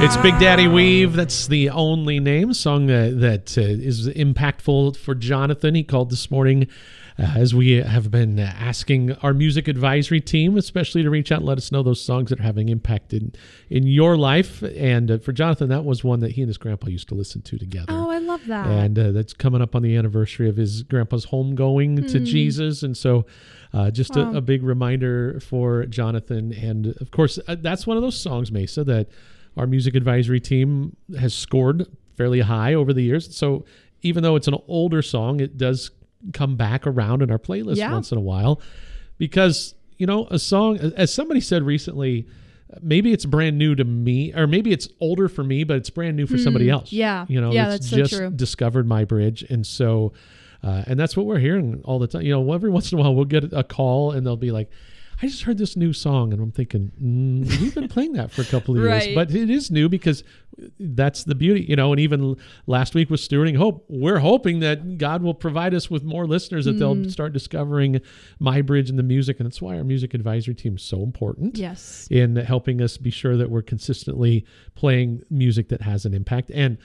It's Big Daddy Weave. That's the only name. Song that is impactful for Jonathan. He called this morning as we have been asking our music advisory team, especially to reach out and let us know those songs that are having impact in your life. And for Jonathan, that was one that he and his grandpa used to listen to together. Oh, I love that. And that's coming up on the anniversary of his grandpa's homegoing to Jesus. And so just a big reminder for Jonathan. And of course, that's one of those songs, Mesa, that our music advisory team has scored fairly high over the years. So even though it's an older song, it does come back around in our playlist once in a while, because, you know, a song, as somebody said recently, maybe it's brand new to me, or maybe it's older for me, but it's brand new for somebody else. Yeah. You know, that's just so true. discovered My Bridge. And so, and that's what we're hearing all the time. You know, every once in a while we'll get a call and they'll be like, I just heard this new song, and I'm thinking, we've been playing that for a couple of years, but it is new because that's the beauty, you know. And even last week with Stewarding Hope, we're hoping that God will provide us with more listeners, that they'll start discovering My Bridge and the music. And that's why our music advisory team is so important in helping us be sure that we're consistently playing music that has an impact. And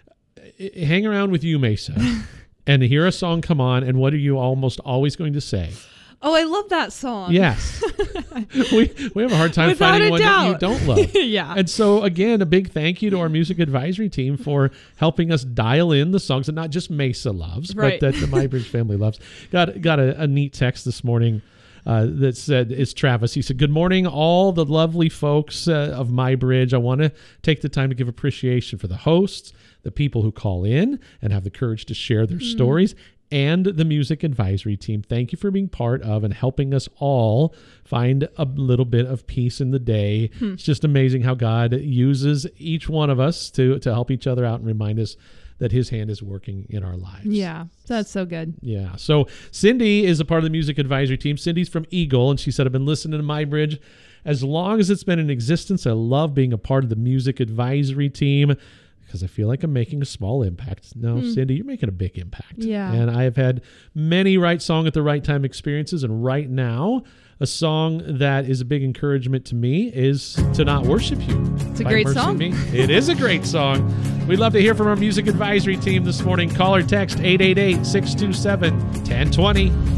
hang around with you, Mesa, and hear a song come on, and what are you almost always going to say? Oh, I love that song. Yes. we have a hard time finding one that you don't love. Yeah. And so, again, a big thank you to our music advisory team for helping us dial in the songs that not just Mesa loves, but that the My Bridge family loves. Got a neat text this morning that said, it's Travis. He said, good morning, all the lovely folks of My Bridge. I want to take the time to give appreciation for the hosts, the people who call in and have the courage to share their stories, and the music advisory team. Thank you for being part of and helping us all find a little bit of peace in the day. It's just amazing how God uses each one of us to help each other out and remind us that his hand is working in our lives. Yeah, that's so good. Yeah. So Cindy is a part of the music advisory team. Cindy's from Eagle, and she said, I've been listening to My Bridge as long as it's been in existence. I love being a part of the music advisory team because I feel like I'm making a small impact. No, Cindy, you're making a big impact. Yeah. And I have had many right song at the right time experiences. And right now, a song that is a big encouragement to me is To Not Worship You. It's a great song. It is a great song. We'd love to hear from our music advisory team this morning. Call or text 888-627-1020.